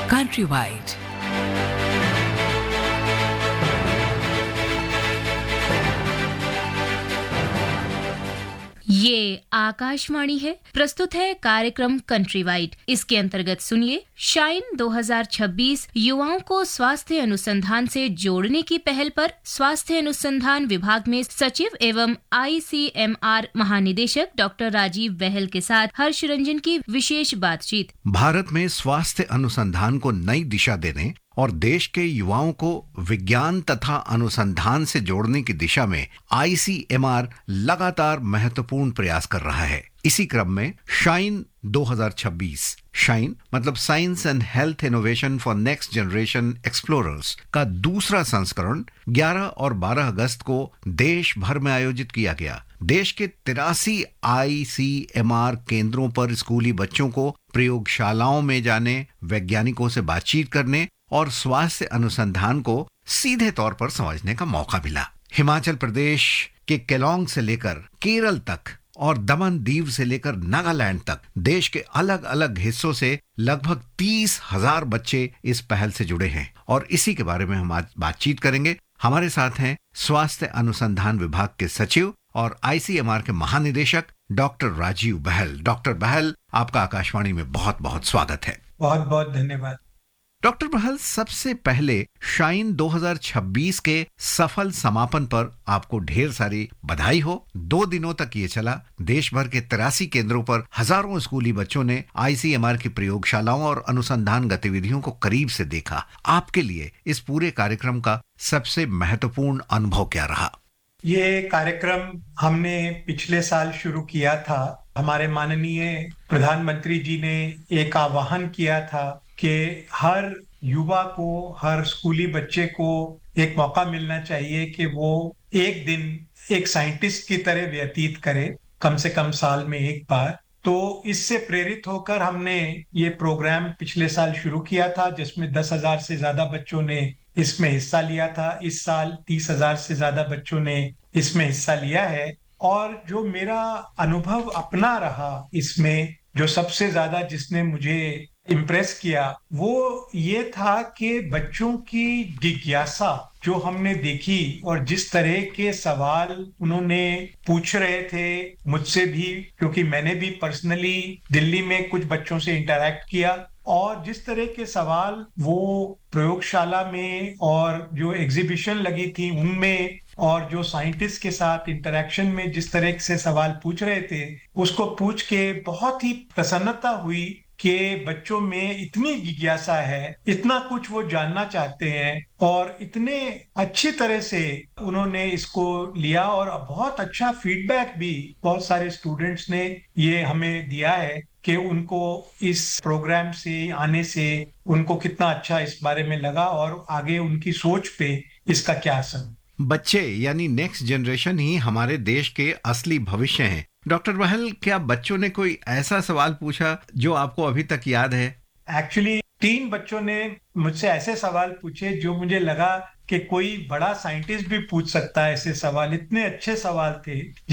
Countrywide. ये आकाशवाणी है। प्रस्तुत है कार्यक्रम कंट्री वाइड। इसके अंतर्गत सुनिए शाइन 2026 युवाओं को स्वास्थ्य अनुसंधान से जोड़ने की पहल पर स्वास्थ्य अनुसंधान विभाग में सचिव एवं ICMR महानिदेशक डॉक्टर राजीव बहल के साथ हर्ष रंजन की विशेष बातचीत। भारत में स्वास्थ्य अनुसंधान को नई दिशा देने और देश के युवाओं को विज्ञान तथा अनुसंधान से जोड़ने की दिशा में ICMR लगातार महत्वपूर्ण प्रयास कर रहा है। इसी क्रम में शाइन 2026 शाइन मतलब science and health innovation for next generation explorers का दूसरा संस्करण 11 और 12 अगस्त को देश भर में आयोजित किया गया। देश के 83 ICMR केंद्रों पर स्कूली बच्चों को प्रयोगशालाओं में जाने, वैज्ञानिकों से बातचीत करने और स्वास्थ्य अनुसंधान को सीधे तौर पर समझने का मौका मिला। हिमाचल प्रदेश के केलोंग से लेकर केरल तक और दमन दीव से लेकर नागालैंड तक देश के अलग अलग हिस्सों से लगभग 30,000 बच्चे इस पहल से जुड़े हैं और इसी के बारे में हम आज बातचीत करेंगे। हमारे साथ हैं स्वास्थ्य अनुसंधान विभाग के सचिव और ICMR के महानिदेशक डॉक्टर राजीव बहल। डॉक्टर बहल, आपका आकाशवाणी में बहुत बहुत स्वागत है। बहुत बहुत धन्यवाद। डॉक्टर बहल, सबसे पहले शाइन 2026 के सफल समापन पर आपको ढेर सारी बधाई हो। 2 दिनों तक ये चला। देश भर के 83 केंद्रों पर हजारों स्कूली बच्चों ने ICMR की प्रयोगशालाओं और अनुसंधान गतिविधियों को करीब से देखा। आपके लिए इस पूरे कार्यक्रम का सबसे महत्वपूर्ण अनुभव क्या रहा? ये कार्यक्रम हमने पिछले साल शुरू किया था। हमारे माननीय प्रधानमंत्री जी ने एक आह्वान किया था कि हर युवा को, हर स्कूली बच्चे को एक मौका मिलना चाहिए कि वो एक दिन एक साइंटिस्ट की तरह व्यतीत करे, कम से कम साल में एक बार। तो इससे प्रेरित होकर हमने ये प्रोग्राम पिछले साल शुरू किया था, जिसमें 10,000 से ज्यादा बच्चों ने इसमें हिस्सा लिया था। इस साल 30,000 से ज्यादा बच्चों ने इसमें हिस्सा लिया है। और जो मेरा अनुभव अपना रहा इसमें, जो सबसे ज्यादा जिसने मुझे इम्प्रेस किया, वो ये था कि बच्चों की जिज्ञासा जो हमने देखी और जिस तरह के सवाल उन्होंने पूछ रहे थे मुझसे भी, क्योंकि मैंने भी पर्सनली दिल्ली में कुछ बच्चों से इंटरैक्ट किया, और जिस तरह के सवाल वो प्रयोगशाला में और जो एग्जीबिशन लगी थी उनमें और जो साइंटिस्ट के साथ इंटरैक्शन में जिस तरह से सवाल पूछ रहे थे, उसको पूछ के बहुत ही प्रसन्नता हुई कि बच्चों में इतनी जिज्ञासा है, इतना कुछ वो जानना चाहते हैं और इतने अच्छी तरह से उन्होंने इसको लिया। और बहुत अच्छा फीडबैक भी बहुत सारे स्टूडेंट्स ने ये हमें दिया है कि उनको इस प्रोग्राम से आने से उनको कितना अच्छा इस बारे में लगा और आगे उनकी सोच पे इसका क्या असर। बच्चे यानी नेक्स्ट जनरेशन ही हमारे देश के असली भविष्य हैं। डॉक्टर बहल, क्या बच्चों ने कोई ऐसा सवाल पूछा जो आपको अभी तक याद है? एक्चुअली 3 बच्चों ने मुझसे ऐसे सवाल पूछे जो मुझे लगा कि कोई बड़ा साइंटिस्ट भी पूछ सकता है ऐसे सवाल। इतने अच्छे सवाल थे।